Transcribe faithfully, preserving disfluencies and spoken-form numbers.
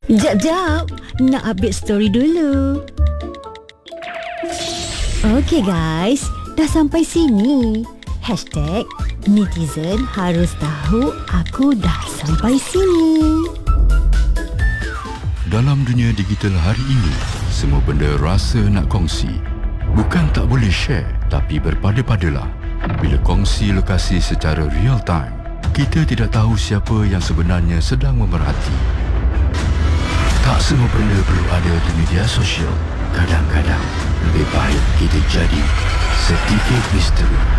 Jap, jap. Nak update story dulu. Okay guys, dah sampai sini. Hashtag netizen harus tahu aku dah sampai sini. Dalam dunia digital hari ini, semua benda rasa nak kongsi. Bukan tak boleh share, tapi berpada-padalah. Bila kongsi lokasi secara real time, kita tidak tahu siapa yang sebenarnya sedang memerhati. Tak semua benda perlu ada di media sosial. Kadang-kadang lebih baik kita jadi sedikit misteri.